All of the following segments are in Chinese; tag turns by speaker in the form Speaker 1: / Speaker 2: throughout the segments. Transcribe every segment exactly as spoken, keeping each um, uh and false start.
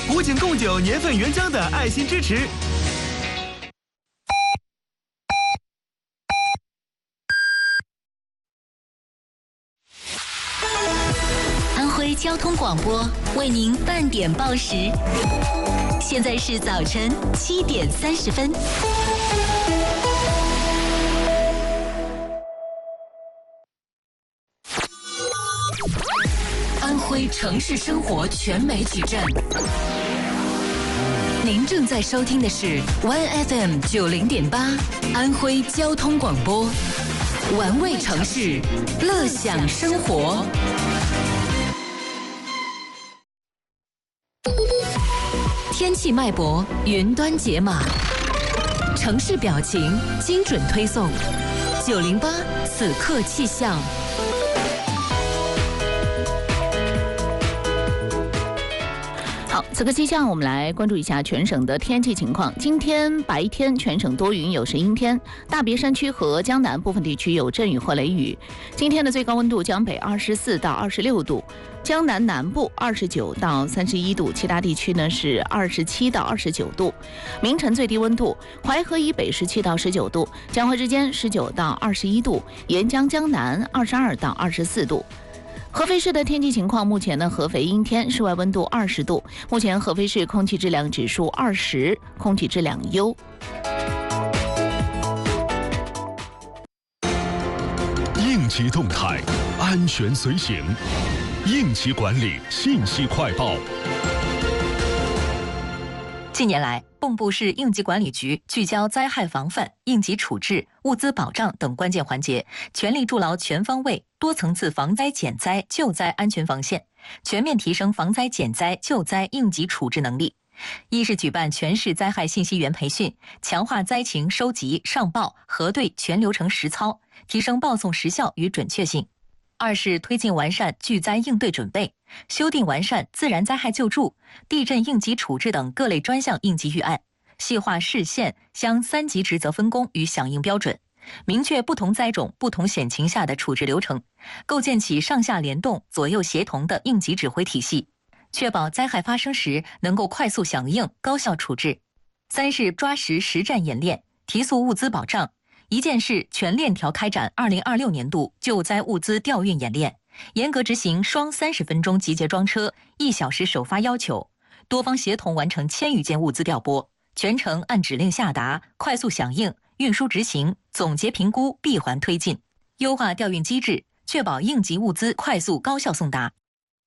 Speaker 1: 武警贡酒年份原浆的爱心支持。
Speaker 2: 安徽交通广播为您半点报时，现在是早晨七点三十分。安徽城市生活全媒体站，您正在收听的是 One F M 九零点八，安徽交通广播，玩味城市，乐享生活。天气脉搏，云端解码，城市表情，精准推送。九零八此刻气象。好，此刻气象，我们来关注一下全省的天气情况。今天白天全省多云有时阴天，大别山区和江南部分地区有阵雨或雷雨。今天的最高温度江北二十四到二十六度，江南南部二十九到三十一度，其他地区呢是二十七到二十九度。明晨最低温度，淮河以北十七到十九度，江淮之间十九到二十一度，沿江江南二十二到二十四度。合肥市的天气情况，目前呢，合肥阴天，室外温度二十度。目前合肥市空气质量指数二十，空气质量优。
Speaker 3: 应急动态，安全随行，应急管理信息快报。
Speaker 4: 近年来，蚌埠市应急管理局聚焦灾害防范、应急处置、物资保障等关键环节，全力筑牢全方位、多层次防灾减灾救灾安全防线，全面提升防灾减灾救灾应急处置能力。一是举办全市灾害信息源培训，强化灾情收集、上报、核对全流程实操，提升报送时效与准确性。二是推进完善巨灾应对准备，修订完善自然灾害救助、地震应急处置等各类专项应急预案，细化市县乡三级职责分工与响应标准，明确不同灾种、不同险情下的处置流程，构建起上下联动、左右协同的应急指挥体系，确保灾害发生时能够快速响应、高效处置。三是抓实实战演练，提速物资保障。一件事全链条开展二零二六年度救灾物资调运演练，严格执行双三十分钟集结装车、一小时首发要求，多方协同完成千余件物资调拨，全程按指令下达，快速响应，运输执行，总结评估，闭环推进，优化调运机制，确保应急物资快速高效送达。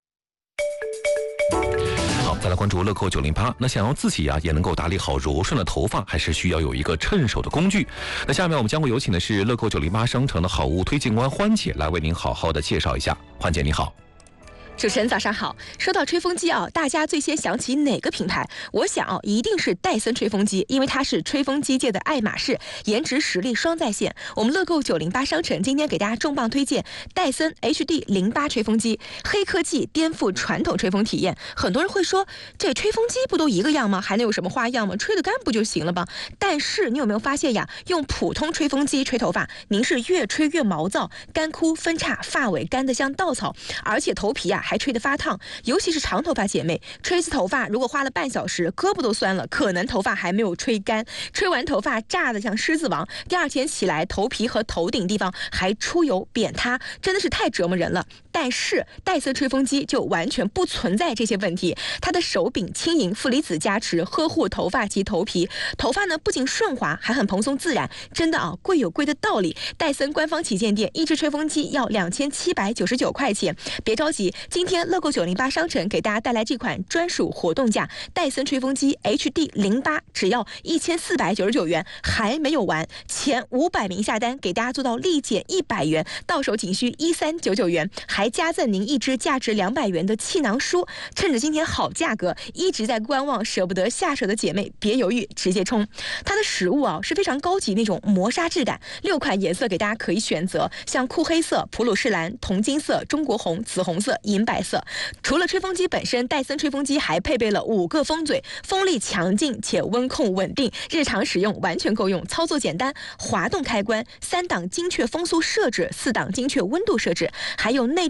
Speaker 5: 好，再来关注乐扣九零八。那想要自己啊也能够打理好柔顺的头发，还是需要有一个趁手的工具。那下面我们将会有请的是乐扣九零八商城的好物推荐官欢姐来为您好好的介绍一下。欢姐你好。
Speaker 6: 主持人早上好。说到吹风机啊，大家最先想起哪个品牌？我想啊，一定是戴森吹风机，因为它是吹风机界的爱马仕，颜值实力双在线。我们乐购九零八商城今天给大家重磅推荐戴森 H D 零八吹风机，黑科技颠覆传统吹风体验。很多人会说，这吹风机不都一个样吗？还能有什么花样吗？吹得干不就行了吗？但是你有没有发现呀？用普通吹风机吹头发，您是越吹越毛躁，干枯分叉，发尾干得像稻草，而且头皮呀还吹得发烫。尤其是长头发姐妹，吹一次头发如果花了半小时，胳膊都酸了，可能头发还没有吹干，吹完头发炸得像狮子王，第二天起来头皮和头顶地方还出油扁塌，真的是太折磨人了。但是戴森吹风机就完全不存在这些问题，它的手柄轻盈，负离子加持，呵护头发及头皮，头发呢不仅顺滑，还很蓬松自然，真的啊，贵有贵的道理。戴森官方旗舰店一支吹风机要两千七百九十九块钱，别着急，今天乐购九零八商城给大家带来这款专属活动价，戴森吹风机 H D 零八只要一千四百九十九元，还没有完，前五百名下单给大家做到立减一百元，到手仅需一三九九元，还加赠您一支价值两百元的气囊书。趁着今天好价格，一直在观望舍不得下手的姐妹别犹豫，直接冲。它的实物啊是非常高级那种磨砂质感，六款颜色给大家可以选择，像酷黑色、普鲁士蓝、铜金色、中国红、紫红色、银白色。除了吹风机本身，戴森吹风机还配备了五个风嘴，风力强劲且温控稳定，日常使用完全够用，操作简单，滑动开关，三档精确风速设置，四档精确温度设置，还有内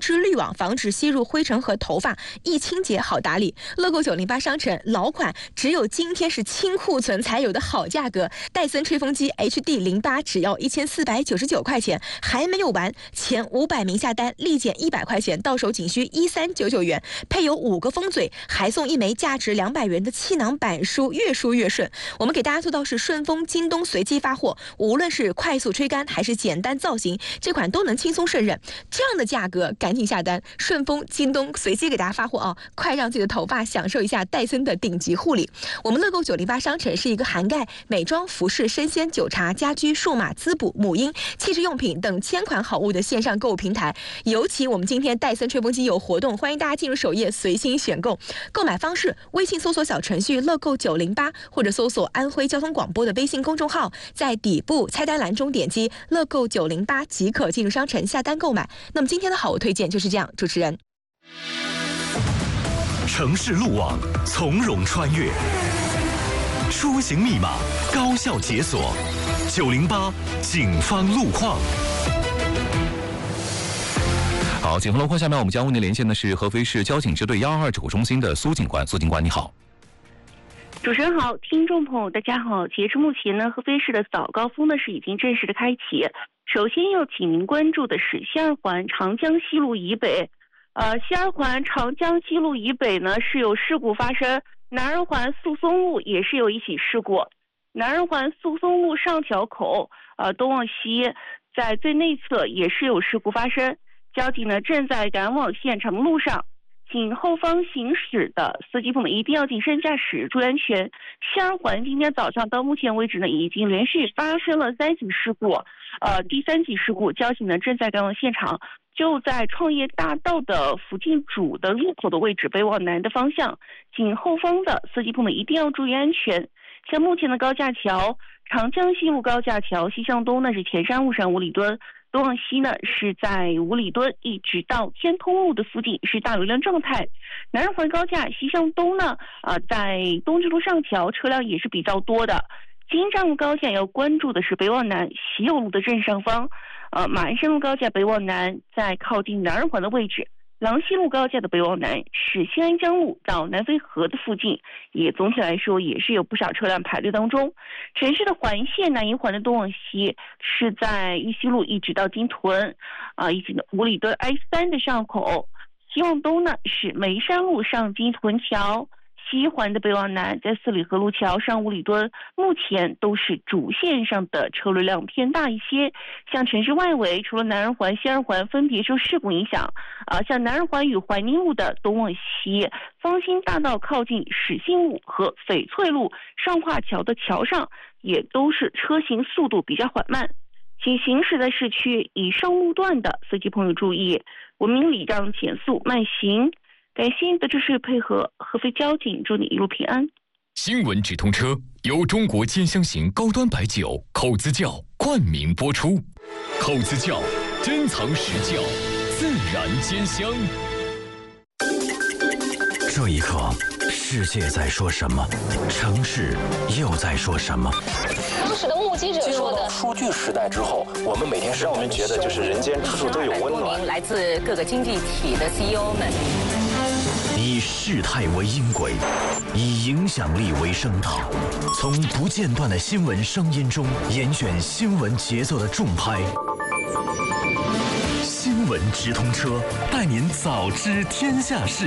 Speaker 6: 支滤网，防止吸入灰尘和头发，易清洁好打理。乐购九零八商城老款，只有今天是清库存才有的好价格。戴森吹风机 H D 零八只要一千四百九十九块钱，还没有完，前五百名下单立减一百块钱，到手仅需一三九九元，配有五个风嘴，还送一枚价值两百元的气囊板书，越梳越顺。我们给大家做到是顺丰、京东随机发货，无论是快速吹干还是简单造型，这款都能轻松胜任。这样的价格，赶紧下单！顺丰、京东随机给大家发货啊，快让自己的头发享受一下戴森的顶级护理。我们乐购九零八商城是一个涵盖美妆、服饰、生鲜、酒茶、家居、数码、滋补、母婴、气质用品等千款好物的线上购物平台。尤其我们今天戴森吹风机有活动，欢迎大家进入首页随心选购。购买方式：微信搜索小程序乐购九零八，或者搜索安徽交通广播的微信公众号，在底部菜单栏中点击乐购九零八即可进入商城下单购买。那么今天的好物推荐就是这样，主持人。
Speaker 1: 城市路网从容穿越，出行密码高效解锁，九零八警方路况。
Speaker 5: 好，警方路况，下面我们将为您连线的是合肥市交警支队幺二二指挥中心的苏警官。苏警官你好。
Speaker 7: 主持人好，听众朋友大家好。截至目前呢，合肥市的早高峰呢是已经正式的开启。首先要请您关注的是西二环长江西路以北，呃，西二环长江西路以北呢是有事故发生，南二环宿松路也是有一起事故，南二环宿松路上桥口，呃，东往西在最内侧也是有事故发生，交警呢正在赶往现场的路上。请后方行驶的司机朋友一定要谨慎驾驶，注意安全。西二环今天早上到目前为止呢，已经连续发生了三起事故，呃，第三起事故，交警呢正在赶往现场，就在创业大道的附近主的入口的位置，北往南的方向，请后方的司机朋友一定要注意安全。像目前的高架桥，长江西路高架桥西向东呢是前山路上五里墩。东往西呢是在五里墩一直到天通路的附近是大流量状态。南二环高架西向东呢，啊、呃，在东直路上桥车辆也是比较多的。京站路高架要关注的是北往南喜友路的正上方，呃，马鞍山路高架北往南在靠近南二环的位置。郎西路高架的北往南是新安江路到南淝河的附近，也总体来说也是有不少车辆排队当中。城市的环线南一环的东往西是在玉溪路一直到金屯，啊，以及五里墩 I 三的上口。西往东呢是眉山路上金屯桥。西环的北往南在四里河路桥上五里墩，目前都是主线上的车流量偏大一些。像城市外围，除了南二环、西二环分别受事故影响，啊，像南二环与怀宁路的东往西，芳心大道靠近始兴路和翡翠路上化桥的桥上，也都是车行速度比较缓慢。请行驶在市区以上路段的司机朋友注意，文明礼让，减速慢行。感谢您的支持配合，合肥交警祝你一路平安。
Speaker 8: 新闻直通车由中国兼香型高端白酒口子窖冠名播出，口子窖珍藏实窖，自然兼香。
Speaker 1: 这一刻，世界在说什么？城市又在说什么？
Speaker 9: 当时的目击者说的，
Speaker 10: 数据时代之后，我们每天让我们觉得就是人间处处都有温暖。
Speaker 9: 来自各个经济体的 C E O 们，
Speaker 1: 以事态为音轨，以影响力为声塔，从不间断的新闻声音中严选新闻节奏的重拍。新闻直通车，带您早知天下事。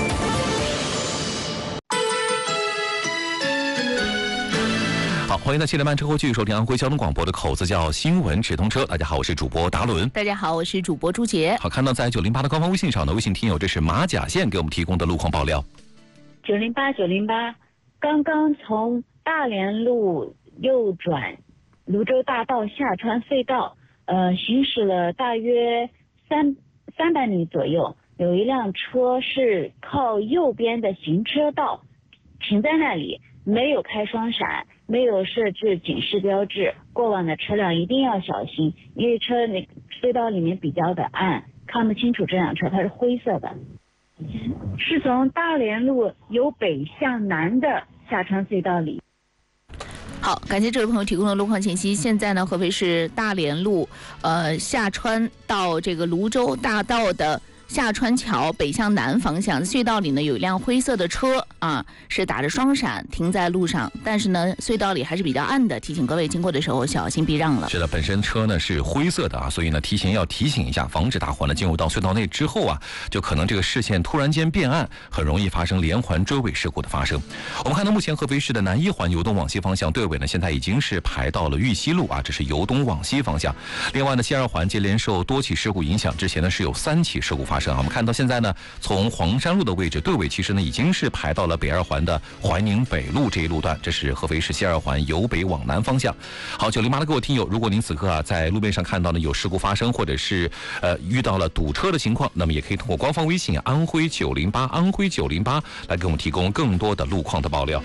Speaker 5: 好，欢迎在七点半之后继续收听安徽交通广播的口子窖新闻直通车。大家好，我是主播达伦。
Speaker 2: 大家好，我是主播朱杰。
Speaker 5: 好，看到在九零八的官方微信上的微信听友，这是马甲线给我们提供的路况爆料。
Speaker 11: 九零八九零八，刚刚从大连路右转泸州大道下穿隧道，呃，行驶了大约三三百米左右，有一辆车是靠右边的行车道停在那里，没有开双闪，没有设置警示标志，过往的车辆一定要小心，因为车那隧道里面比较的暗，看不清楚这辆车，它是灰色的，是从大连路由北向南的下穿隧道里。
Speaker 2: 好，感谢这位朋友提供的路况信息。现在呢，合肥市大连路，呃，下穿到这个泸州大道的下川桥北向南方向隧道里呢，有一辆灰色的车啊，是打着双闪停在路上，但是呢，隧道里还是比较暗的，提醒各位经过的时候小心避让了。
Speaker 5: 是的，本身车呢是灰色的啊，所以呢提前要提醒一下，防止大伙呢进入到隧道内之后啊，就可能这个视线突然间变暗，很容易发生连环追尾事故的发生。我们看到目前合肥市的南一环由东往西方向队尾呢，现在已经是排到了玉溪路啊，这是由东往西方向。另外呢，西二环接连受多起事故影响，之前呢是有三起事故发生啊。我们看到现在呢，从黄山路的位置队尾其实呢已经是排到了北二环的怀宁北路这一路段，这是合肥市西二环由北往南方向。好，九零八的各位听友，如果您此刻啊在路面上看到呢有事故发生，或者是呃遇到了堵车的情况，那么也可以通过官方微信安徽九零八安徽九零八来给我们提供更多的路况的爆料。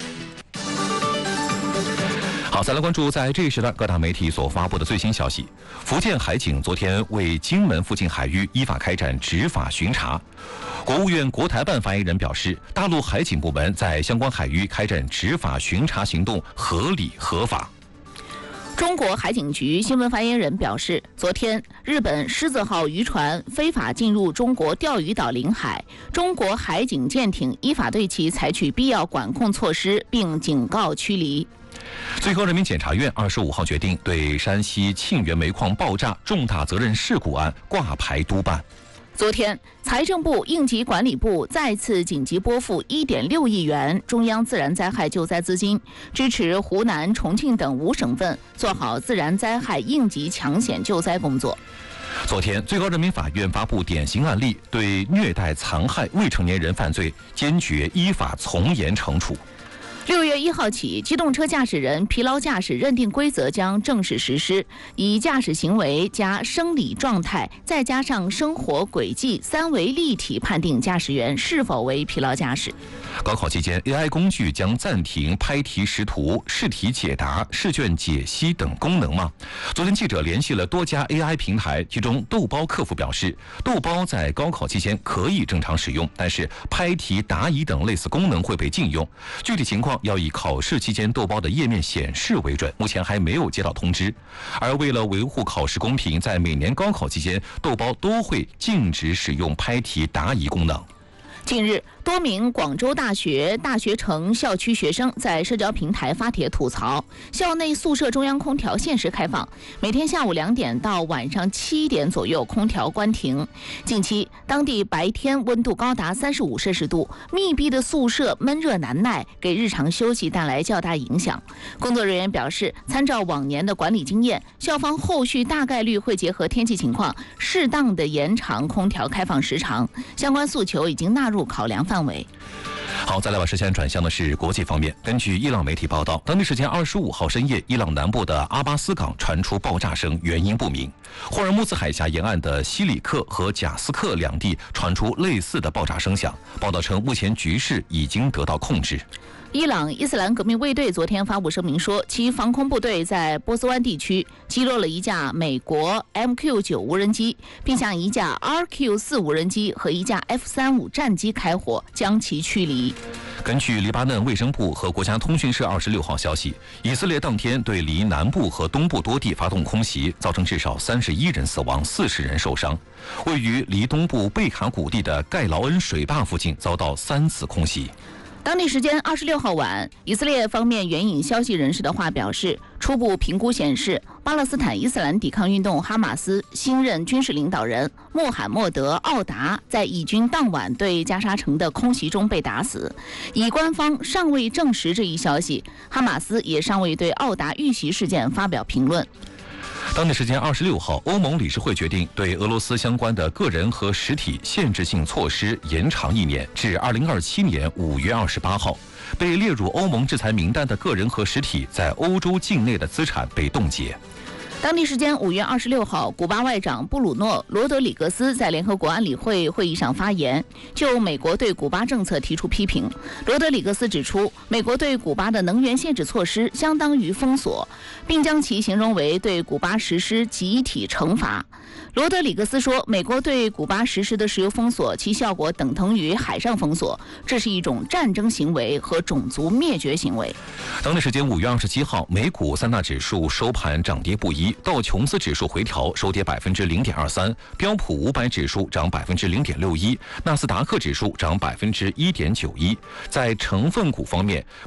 Speaker 5: 好，再来关注在这一时段各大媒体所发布的最新消息。福建海警昨天为金门附近海域依法开展执法巡查。国务院国台办发言人表示，大陆海警部门在相关海域开展执法巡查行动合理合法。
Speaker 2: 中国海警局新闻发言人表示，昨天日本狮子号渔船非法进入中国钓鱼岛领海，中国海警舰艇依法对其采取必要管控措施，并警告驱离。
Speaker 5: 最高人民检察院二十五号决定对山西沁源煤矿爆炸重大责任事故案挂牌督办。
Speaker 2: 昨天，财政部、应急管理部再次紧急拨付一点六亿元中央自然灾害救灾资金，支持湖南、重庆等五省份做好自然灾害应急抢险救灾工作。
Speaker 5: 昨天，最高人民法院发布典型案例，对虐待残害未成年人犯罪坚决依法从严惩处。
Speaker 2: 六月一号起，机动车驾驶人疲劳驾驶认定规则将正式实施，以驾驶行为加生理状态，再加上生活轨迹三维立体判定驾驶员是否为疲劳驾驶。
Speaker 5: 高考期间 ，A I 工具将暂停拍题识图、试题解答、试卷解析等功能吗？昨天记者联系了多家 A I 平台，其中豆包客服表示，豆包在高考期间可以正常使用，但是拍题、答疑等类似功能会被禁用。具体情况要以考试期间豆包的页面显示为准，目前还没有接到通知。而为了维护考试公平，在每年高考期间，豆包都会禁止使用拍题、答疑功能。
Speaker 2: 近日，多名广州大学大学城校区学生在社交平台发帖吐槽，校内宿舍中央空调限时开放，每天下午两点到晚上七点左右空调关停。近期，当地白天温度高达三十五摄氏度，密闭的宿舍闷热难耐，给日常休息带来较大影响。工作人员表示，参照往年的管理经验，校方后续大概率会结合天气情况，适当的延长空调开放时长。相关诉求已经纳入考量范围。
Speaker 5: 好，再来把视线转向的是国际方面。根据伊朗媒体报道，当地时间二十五号深夜，伊朗南部的阿巴斯港传出爆炸声，原因不明。霍尔木兹海峡沿岸的西里克和贾斯克两地传出类似的爆炸声响。报道称，目前局势已经得到控制。
Speaker 2: 伊朗伊斯兰革命卫队昨天发布声明说，其防空部队在波斯湾地区击落了一架美国 M Q 九 无人机，并向一架 R Q 四 无人机和一架 F 三十五 战机开火，将其驱离。
Speaker 5: 根据黎巴嫩卫生部和国家通讯社二十六号消息，以色列当天对黎南部和东部多地发动空袭，造成至少三十一人死亡，四十人受伤。位于黎东部贝卡谷地的盖劳恩水坝附近遭到三次空袭。
Speaker 2: 当地时间二十六号晚，以色列方面援引消息人士的话表示，初步评估显示，巴勒斯坦伊斯兰抵抗运动哈马斯新任军事领导人穆罕默德·奥达在以军当晚对加沙城的空袭中被打死。以官方尚未证实这一消息，哈马斯也尚未对奥达遇袭事件发表评论。
Speaker 5: 当地时间二十六号，欧盟理事会决定对俄罗斯相关的个人和实体限制性措施延长一年，至二零二七年五月二十八号。被列入欧盟制裁名单的个人和实体在欧洲境内的资产被冻结。
Speaker 2: 当地时间五月二十六号，古巴外长布鲁诺·罗德里格斯在联合国安理会会议上发言，就美国对古巴政策提出批评。罗德里格斯指出，美国对古巴的能源限制措施相当于封锁，并将其形容为对古巴实施集体惩罚。罗德里格斯说，美国对古巴实施的石油封锁，其效果等同于海上封锁，这是一种战争行为和种族灭绝行为。
Speaker 5: 当地时间五月二十七号，美股三大指数收盘涨跌不一。 一，道琼斯指数回调收跌百分之零点二三，标普五百指数涨百分之零点六一，纳斯达克指数涨百分之一点九一。在成分股方面，